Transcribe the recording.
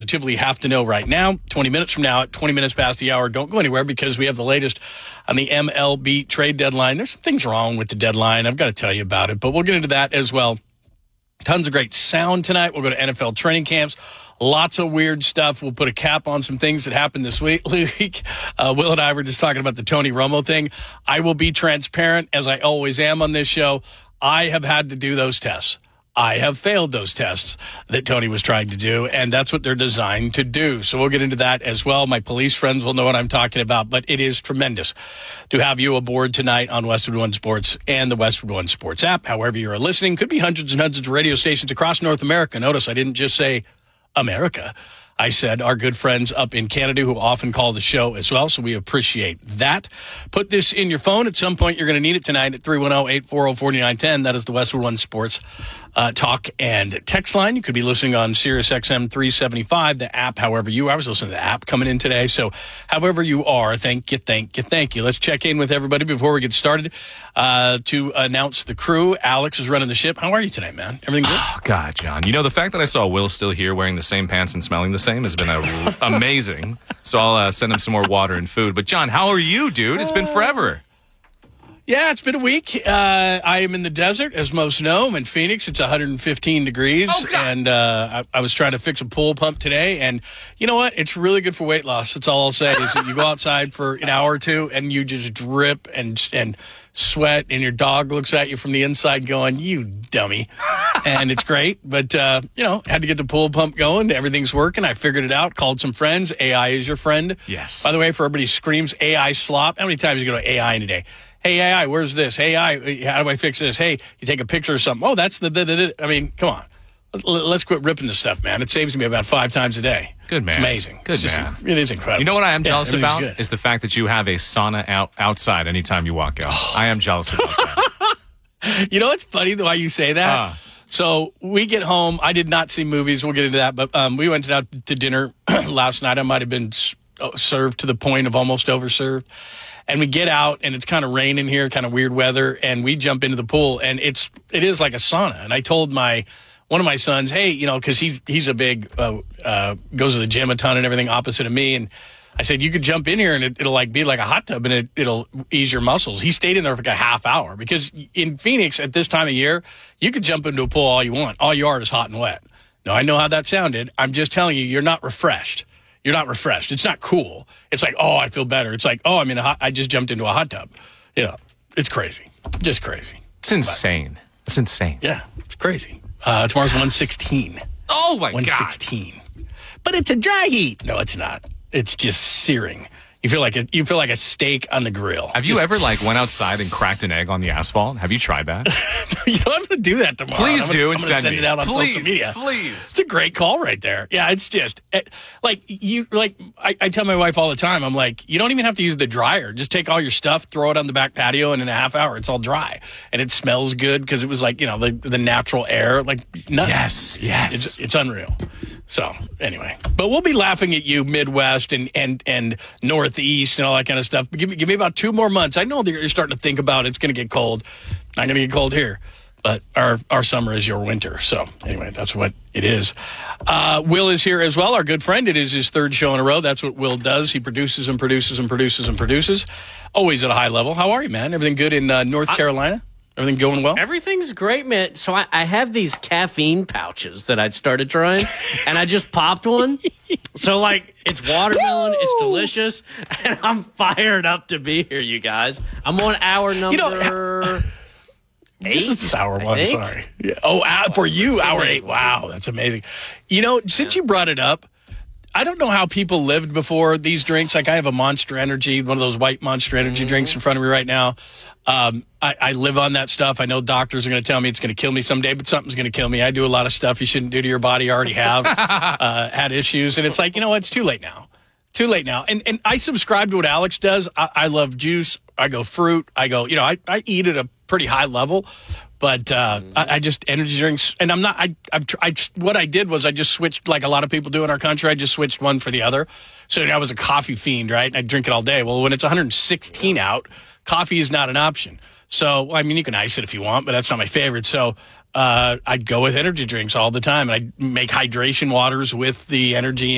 positively have to know right now. 20 minutes from now, at 20 minutes past the hour, don't go anywhere because we have the latest on the MLB trade deadline. There's some things wrong with the deadline. I've got to tell you about it, but we'll get into that as well. Tons of great sound tonight. We'll go to NFL training camps. Lots of weird stuff. We'll put a cap on some things that happened this week. Will and I were just talking about the Tony Romo thing. I will be transparent, as I always am on this show. I have had to do those tests. I have failed those tests that Tony was trying to do, and that's what they're designed to do. So we'll get into that as well. My police friends will know what I'm talking about, but it is tremendous to have you aboard tonight on Westwood One Sports and the Westwood One Sports app. However you are listening, could be hundreds and hundreds of radio stations across North America. Notice I didn't just say America. I said our good friends up in Canada who often call the show as well, so we appreciate that. Put this in your phone. At some point, you're going to need it tonight at 310-840-4910. That is the Westwood One Sports talk and text line. You could be listening on Sirius XM 375, the app, I was listening to the app coming in today. So however you are, thank you. Let's check in with everybody before we get started to announce the crew. Alex is running the ship. How are you tonight, man? Everything good? Oh, God, John. You know, the fact that I saw Will still here wearing the same pants and smelling the same has been amazing. So I'll send him some more water and food. But, John, how are you, dude? It's been forever. Yeah, it's been a week. I am in the desert, as most know. I'm in Phoenix. It's 115 degrees. Oh, and I was trying to fix a pool pump today. And you know what? It's really good for weight loss. That's all I'll say is that you go outside for an hour or two and you just drip and sweat. And your dog looks at you from the inside going, you dummy. And it's great. But, had to get the pool pump going. Everything's working. I figured it out. Called some friends. AI is your friend. Yes. By the way, for everybody who screams AI slop, how many times you go to AI in a day? Hey, AI, where's this? Hey, AI, how do I fix this? Hey, you take a picture or something. Oh, that's I mean, come on. Let's quit ripping this stuff, man. It saves me about 5 times a day. Good, man. It's amazing. Good, man. It is incredible. You know what I am jealous about? Good. Is the fact that you have a sauna outside anytime you walk out. I am jealous about that. You know what's funny, why you say that? So we get home. I did not see movies. We'll get into that. But we went out to dinner last night. I might have been served to the point of almost overserved. And we get out, and it's kind of raining here, kind of weird weather, and we jump into the pool, and it is like a sauna. And I told one of my sons, hey, because he's a big, goes to the gym a ton and everything opposite of me, and I said, you could jump in here, and it'll like be like a hot tub, and it'll ease your muscles. He stayed in there for like a half hour, because in Phoenix at this time of year, you could jump into a pool all you want. All you are is hot and wet. Now, I know how that sounded. I'm just telling you, you're not refreshed. You're not refreshed. It's not cool. It's like, oh, I feel better. It's like, oh, I just jumped into a hot tub. It's crazy. Just crazy. It's insane. It's insane. Yeah, it's crazy. Tomorrow's 116. Oh, my 116. God. But it's a dry heat. No, it's not. It's just searing. You feel like a steak on the grill. Have you ever went outside and cracked an egg on the asphalt? Have you tried that? I'm going to do that tomorrow. Please do and send it out on social media. Please. It's a great call right there. Yeah, it's just I tell my wife all the time. I'm like, you don't even have to use the dryer. Just take all your stuff, throw it on the back patio, and in a half hour it's all dry and it smells good because it was like the natural air. Like nothing. Yes. It's unreal. So anyway, but we'll be laughing at you, Midwest and Northeast and all that kind of stuff. Give me about 2 more months. I know that you're starting to think about it's going to get cold. Not going to get cold here, but our summer is your winter. So anyway, that's what it is. Will is here as well, our good friend. It is his 3rd show in a row. That's what Will does. He produces and produces and produces and produces, always at a high level. How are you, man? Everything good in North Carolina? Everything going well? Everything's great, man. So I have these caffeine pouches that I'd started trying, and I just popped one. So, it's watermelon. It's delicious. And I'm fired up to be here, you guys. I'm on hour number 8. This is hour 1, sorry. Yeah. Oh, for you, hour 8. Wow, that's amazing. Since you brought it up, I don't know how people lived before these drinks. Like, I have a Monster Energy, one of those white Monster Energy drinks in front of me right now. I live on that stuff. I know doctors are going to tell me it's going to kill me someday, but something's going to kill me. I do a lot of stuff you shouldn't do to your body. I already have had issues. And it's like, it's too late now. Too late now. And I subscribe to what Alex does. I love juice. I go fruit. I go, I eat at a pretty high level. But I just energy drinks, and I'm not. What I did was I just switched, like a lot of people do in our country. I just switched one for the other. So I was a coffee fiend, right? I drink it all day. Well, when it's 116 out, coffee is not an option. So you can ice it if you want, but that's not my favorite. So I'd go with energy drinks all the time, and I make hydration waters with the energy